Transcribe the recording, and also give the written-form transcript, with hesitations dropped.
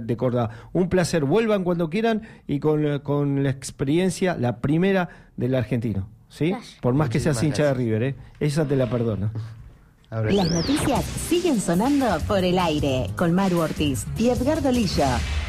de Córdoba. Un placer, vuelvan cuando quieran y con la experiencia, la primera del argentino, ¿sí? Gracias. Por más que Muchísimas seas hincha de gracias. River, esa te la perdono. Abrazo. Las noticias siguen sonando por el aire con Maru Ortiz y Edgardo Lillo.